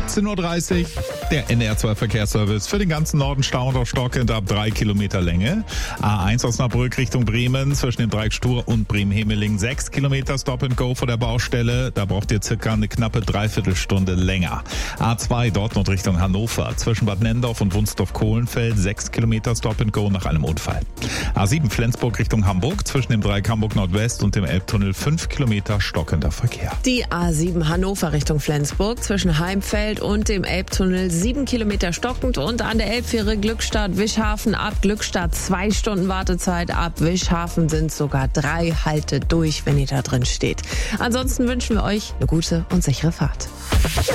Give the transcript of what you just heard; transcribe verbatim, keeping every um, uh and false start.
siebzehn Uhr dreißig, der N R zwei Verkehrsservice für den ganzen Norden Stau und stockend ab drei Kilometer Länge. A eins Osnabrück Richtung Bremen zwischen dem Dreieck Stur und Bremen-Hemeling sechs Kilometer Stop and Go vor der Baustelle. Da braucht ihr circa eine knappe Dreiviertelstunde länger. A zwei Dortmund Richtung Hannover zwischen Bad Nendorf und Wunstorf-Kohlenfeld sechs Kilometer Stop and Go nach einem Unfall. A sieben Flensburg Richtung Hamburg zwischen dem Dreieck Hamburg Nordwest und dem Elbtunnel fünf Kilometer stockender Verkehr. Die A sieben Hannover Richtung Flensburg zwischen Heimfeld und dem Elbtunnel sieben Kilometer stockend und an der Elbfähre Glückstadt-Wischhafen ab Glückstadt zwei Stunden Wartezeit. Ab Wischhafen sind sogar drei Halte durch, wenn ihr da drin steht. Ansonsten wünschen wir euch eine gute und sichere Fahrt.